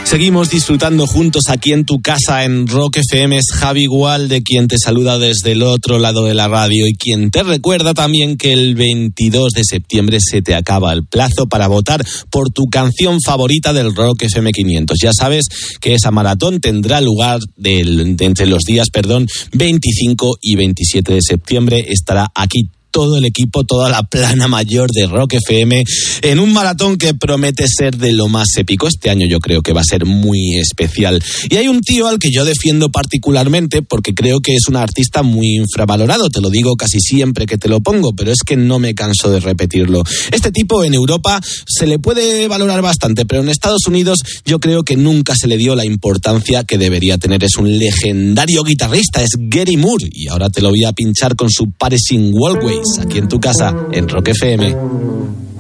Seguimos disfrutando juntos aquí en tu casa en Rock FM. Es Javi Gualde quien te saluda desde el otro lado de la radio y quien te recuerda también que el 22 de septiembre se te acaba el plazo para votar por tu canción favorita del Rock FM 500. Ya sabes que esa maratón tendrá lugar entre los días 25 y 27 de septiembre. Estará aquí todo el equipo, toda la plana mayor de Rock FM en un maratón que promete ser de lo más épico. Este año yo creo que va a ser muy especial. Y hay un tío al que yo defiendo particularmente porque creo que es un artista muy infravalorado. Te lo digo casi siempre que te lo pongo, pero es que no me canso de repetirlo. Este tipo en Europa se le puede valorar bastante, pero en Estados Unidos yo creo que nunca se le dio la importancia que debería tener. Es un legendario guitarrista, es Gary Moore, y ahora te lo voy a pinchar con su Paris in Walkways, aquí en tu casa, en Rock FM.